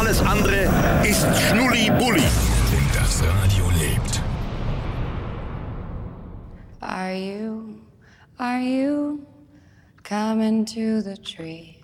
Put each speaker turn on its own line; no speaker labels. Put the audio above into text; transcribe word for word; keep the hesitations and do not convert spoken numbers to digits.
Alles andere ist Schnulli-Bulli.
Und das Radio lebt.
Are you, are you coming to the tree?